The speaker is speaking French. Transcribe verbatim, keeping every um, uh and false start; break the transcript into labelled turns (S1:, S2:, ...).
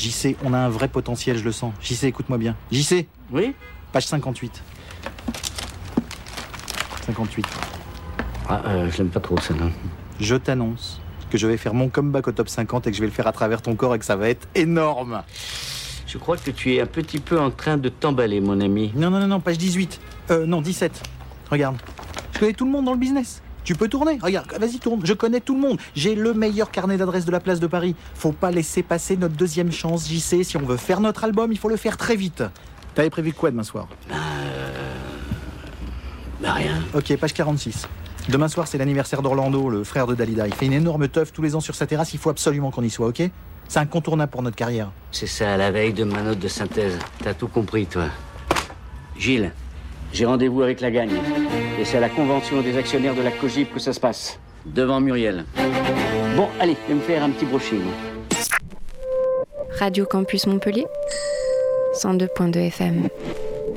S1: J C, on a un vrai potentiel, je le sens. J C, écoute-moi bien. J C.
S2: Oui.
S1: Page cinquante-huit. cinquante-huit.
S2: Ah, euh, je l'aime pas trop, celle-là.
S1: Je t'annonce que je vais faire mon comeback au top cinquante et que je vais le faire à travers ton corps et que ça va être énorme.
S2: Je crois que tu es un petit peu en train de t'emballer, mon ami.
S1: Non, non, non, non, page dix-huit. Euh, non, dix-sept. Regarde. Je connais tout le monde dans le business. Tu peux tourner. Regarde, vas-y, tourne. Je connais tout le monde. J'ai le meilleur carnet d'adresses de la place de Paris. Faut pas laisser passer notre deuxième chance, J C. Si on veut faire notre album, il faut le faire très vite. T'avais prévu quoi demain soir ?
S2: Euh... Bah rien.
S1: Ok, page quarante-six. Demain soir, c'est l'anniversaire d'Orlando, le frère de Dalida. Il fait une énorme teuf tous les ans sur sa terrasse. Il faut absolument qu'on y soit, ok ? C'est incontournable pour notre carrière.
S2: C'est ça, à la veille de ma note de synthèse. T'as tout compris, toi. Gilles, j'ai rendez-vous avec la gagne. Et c'est à la convention des actionnaires de la Cogip que ça se passe. Devant Muriel. Bon, allez, je vais me faire un petit brushing.
S3: Radio Campus Montpellier, cent deux point deux F M.